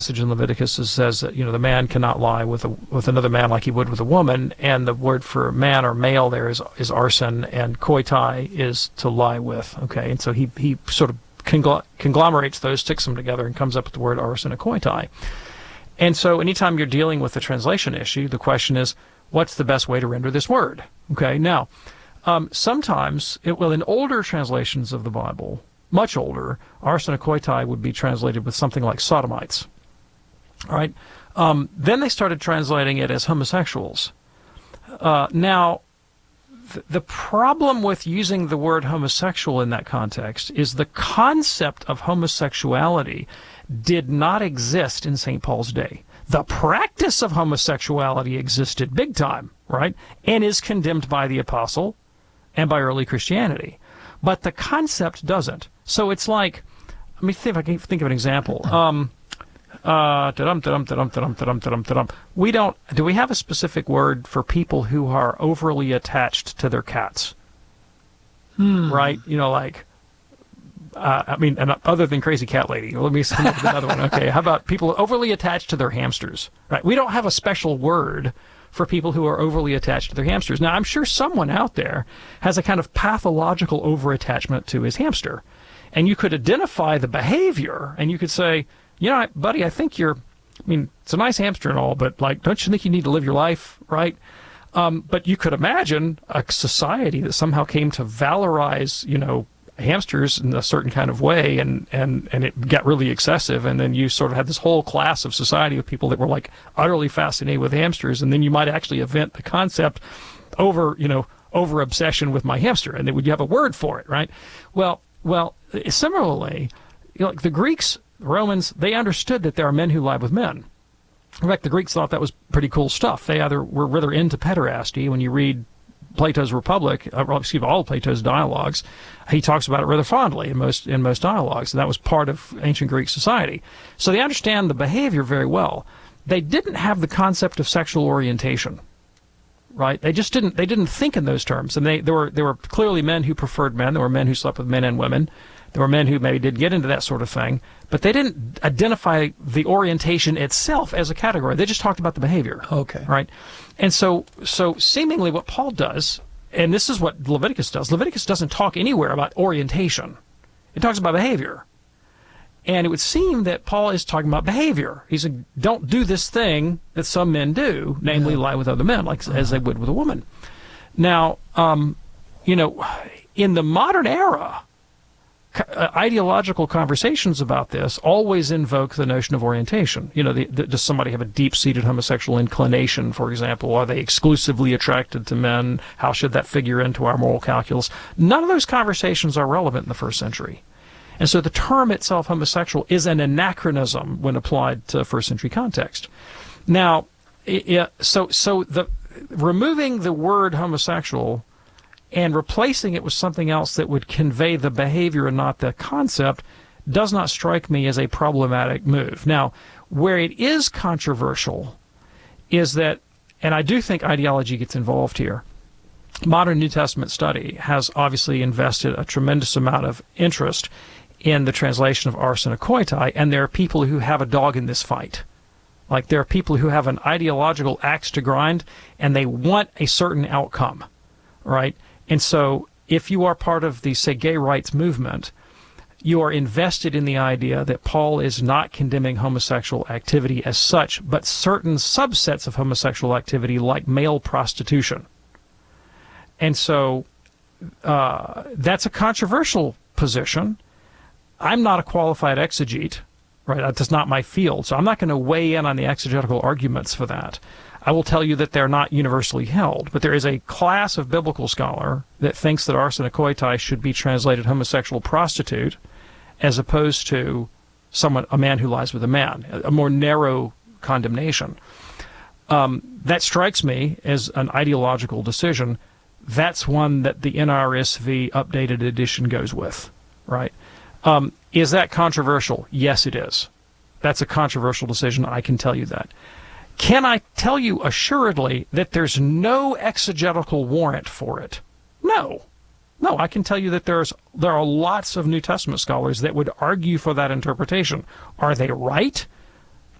passage in Leviticus that says that, the man cannot lie with another man like he would with a woman, and the word for man or male there is arson, and koitai is to lie with. Okay, and so he sort of conglomerates those, sticks them together, and comes up with the word arson and koitai. And so anytime you're dealing with a translation issue, the question is, what's the best way to render this word? Okay, now, sometimes, in older translations of the Bible, much older, arson and koitai would be translated with something like sodomites. All right? Then they started translating it as homosexuals. Now, the problem with using the word homosexual in that context is the concept of homosexuality did not exist in St. Paul's day. The practice of homosexuality existed big time, right? And is condemned by the apostle and by early Christianity. But the concept doesn't. So it's like, let me think if I can think of an example. Do we have a specific word for people who are overly attached to their cats? Right? And other than crazy cat lady, let me come up with another one. Okay, how about people overly attached to their hamsters? Right? We don't have a special word for people who are overly attached to their hamsters. Now, I'm sure someone out there has a kind of pathological overattachment to his hamster, and you could identify the behavior, and you could say, buddy, I think it's a nice hamster and all, but don't you think you need to live your life, right? But you could imagine a society that somehow came to valorize, hamsters in a certain kind of way, and it got really excessive, and then you sort of had this whole class of society of people that were utterly fascinated with hamsters, and then you might actually invent the concept over obsession with my hamster, and then would you have a word for it, right? Well, similarly, the Greeks, Romans, they understood that there are men who lie with men. In fact, the Greeks thought that was pretty cool stuff. They either were rather into pederasty. When you read Plato's Republic, all Plato's dialogues, he talks about it rather fondly in most dialogues. And that was part of ancient Greek society. So they understand the behavior very well. They didn't have the concept of sexual orientation, right? They just didn't. They didn't think in those terms. And there were clearly men who preferred men. There were men who slept with men and women. There were men who maybe did get into that sort of thing, but they didn't identify the orientation itself as a category. They just talked about the behavior. Okay. Right? And so seemingly what Paul does, and this is what Leviticus does, Leviticus doesn't talk anywhere about orientation. It talks about behavior. And it would seem that Paul is talking about behavior. He said, don't do this thing that some men do, namely lie with other men, as they would with a woman. Now, in the modern era, ideological conversations about this always invoke the notion of orientation. Does somebody have a deep-seated homosexual inclination, for example? Are they exclusively attracted to men? How should that figure into our moral calculus? None of those conversations are relevant in the first century. And so the term itself, homosexual, is an anachronism when applied to first century context. Now, removing the word homosexual and replacing it with something else that would convey the behavior and not the concept does not strike me as a problematic move. Now, where it is controversial is that, and I do think ideology gets involved here, modern New Testament study has obviously invested a tremendous amount of interest in the translation of arson and koitai, and there are people who have a dog in this fight. There are people who have an ideological axe to grind, and they want a certain outcome, right? And so if you are part of the, say, gay rights movement, you are invested in the idea that Paul is not condemning homosexual activity as such, but certain subsets of homosexual activity like male prostitution. And so that's a controversial position. I'm not a qualified exegete, right? That's not my field, so I'm not going to weigh in on the exegetical arguments for that. I will tell you that they're not universally held, but there is a class of biblical scholar that thinks that arson and koitai should be translated homosexual prostitute as opposed to a man who lies with a man, a more narrow condemnation. That strikes me as an ideological decision. That's one that the NRSV updated edition goes with, right? Is that controversial? Yes, it is. That's a controversial decision. I can tell you that. Can I tell you assuredly that there's no exegetical warrant for it? No. No, I can tell you that there are lots of New Testament scholars that would argue for that interpretation. Are they right?